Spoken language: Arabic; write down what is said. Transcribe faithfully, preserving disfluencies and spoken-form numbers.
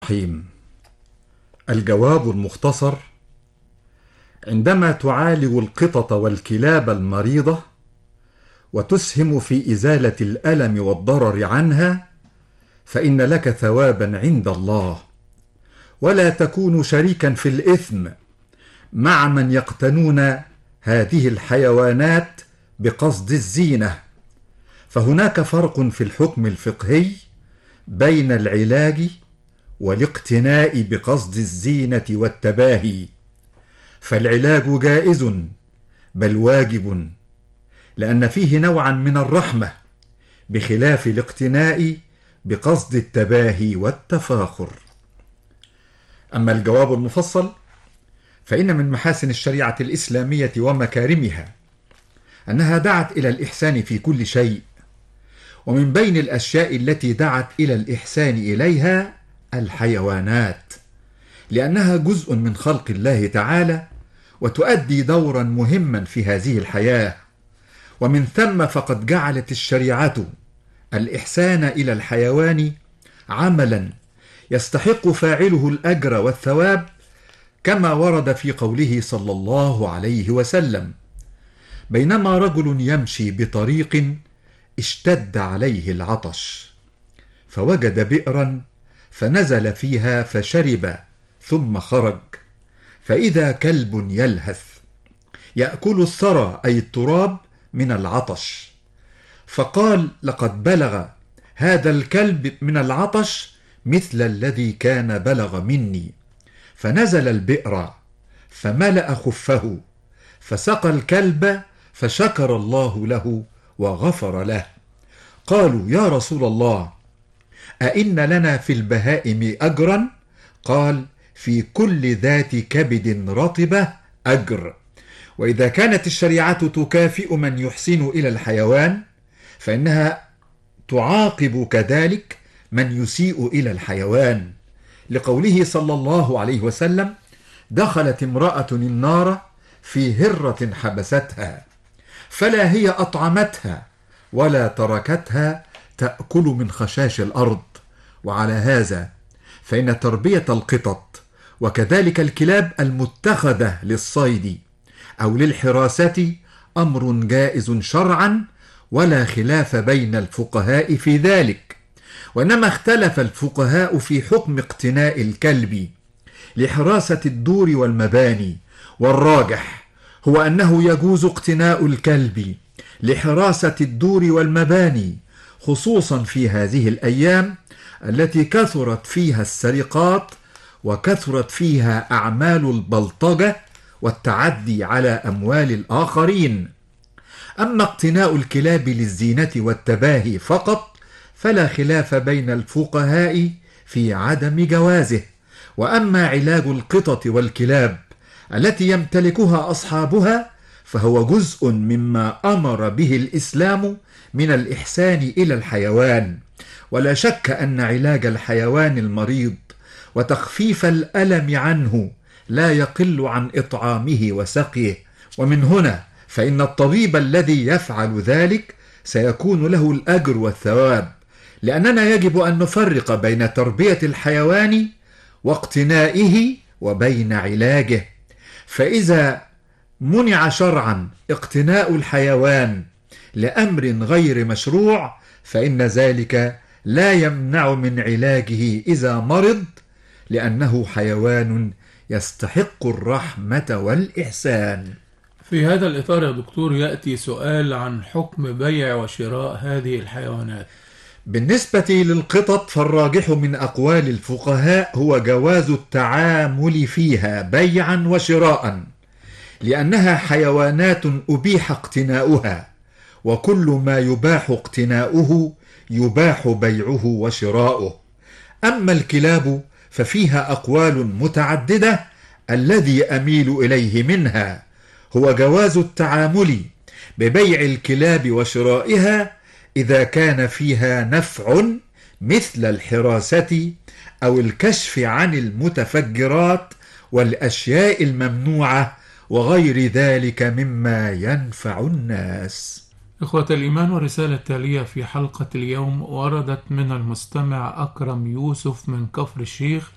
الرحيم. الجواب المختصر: عندما تعالج القطط والكلاب المريضة وتسهم في إزالة الألم والضرر عنها فإن لك ثوابا عند الله، ولا تكون شريكا في الإثم مع من يقتنون هذه الحيوانات بقصد الزينة. فهناك فرق في الحكم الفقهي بين العلاج والاقتناء بقصد الزينة والتباهي، فالعلاج جائز بل واجب، لأن فيه نوعا من الرحمة، بخلاف الاقتناء بقصد التباهي والتفاخر. أما الجواب المفصل فإن من محاسن الشريعة الإسلامية ومكارمها أنها دعت إلى الإحسان في كل شيء، ومن بين الأشياء التي دعت إلى الإحسان إليها الحيوانات، لأنها جزء من خلق الله تعالى وتؤدي دورا مهما في هذه الحياة، ومن ثم فقد جعلت الشريعة الإحسان إلى الحيوان عملا يستحق فاعله الأجر والثواب، كما ورد في قوله صلى الله عليه وسلم: بينما رجل يمشي بطريق اشتد عليه العطش فوجد بئرا فنزل فيها فشرب ثم خرج، فإذا كلب يلهث يأكل الثرى أي التراب من العطش، فقال: لقد بلغ هذا الكلب من العطش مثل الذي كان بلغ مني، فنزل البئر فملأ خفه فسقى الكلب فشكر الله له وغفر له. قالوا: يا رسول الله، أئن لنا في البهائم أجرا؟ قال: في كل ذات كبد رطبة أجر. وإذا كانت الشريعة تكافئ من يحسن إلى الحيوان فإنها تعاقب كذلك من يسيء إلى الحيوان، لقوله صلى الله عليه وسلم: دخلت امرأة النار في هرة حبستها فلا هي أطعمتها ولا تركتها تأكل من خشاش الأرض. وعلى هذا فإن تربية القطط وكذلك الكلاب المتخذة للصيد أو للحراسة أمر جائز شرعا، ولا خلاف بين الفقهاء في ذلك، وإنما اختلف الفقهاء في حكم اقتناء الكلب لحراسة الدور والمباني، والراجح هو أنه يجوز اقتناء الكلب لحراسة الدور والمباني، خصوصا في هذه الأيام التي كثرت فيها السرقات وكثرت فيها أعمال البلطجة والتعدي على أموال الآخرين. أما اقتناء الكلاب للزينة والتباهي فقط فلا خلاف بين الفقهاء في عدم جوازه. وأما علاج القطط والكلاب التي يمتلكها أصحابها فهو جزء مما أمر به الإسلام من الإحسان إلى الحيوان، ولا شك أن علاج الحيوان المريض وتخفيف الألم عنه لا يقل عن إطعامه وسقيه، ومن هنا فإن الطبيب الذي يفعل ذلك سيكون له الأجر والثواب، لأننا يجب أن نفرق بين تربية الحيوان واقتنائه وبين علاجه. فإذا منع شرعا اقتناء الحيوان لأمر غير مشروع فإن ذلك لا يمنع من علاجه إذا مرض، لأنه حيوان يستحق الرحمة والإحسان. في هذا الإطار يا دكتور يأتي سؤال عن حكم بيع وشراء هذه الحيوانات. بالنسبة للقطط فالراجح من أقوال الفقهاء هو جواز التعامل فيها بيعا وشراء، لأنها حيوانات أبيح اقتناؤها، وكل ما يباح اقتناؤه يباح بيعه وشراؤه. أما الكلاب ففيها أقوال متعددة، الذي أميل إليه منها هو جواز التعامل ببيع الكلاب وشرائها إذا كان فيها نفع مثل الحراسة أو الكشف عن المتفجرات والأشياء الممنوعة وغير ذلك مما ينفع الناس. إخوة الإيمان، والرسالة التالية في حلقة اليوم وردت من المستمع أكرم يوسف من كفر الشيخ